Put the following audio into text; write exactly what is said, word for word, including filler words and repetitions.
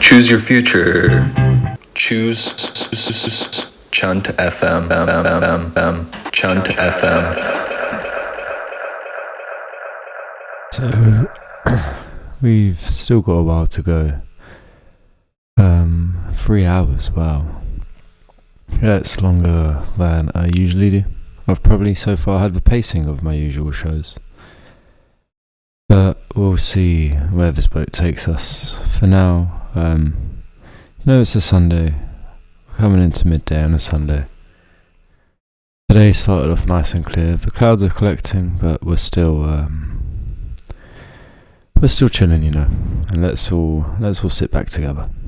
Choose your future. Choose Chunt F M. Chunt F M. So we've still got a while to go. Um, three hours. Wow, that's longer than I usually do. I've probably so far had the pacing of my usual shows, but we'll see where this boat takes us. For now, um, you know, it's a Sunday. We're coming into midday on a Sunday. Today started off nice and clear. The clouds are collecting, but we're still um, we're still chilling, you know. And let's all let's all sit back together.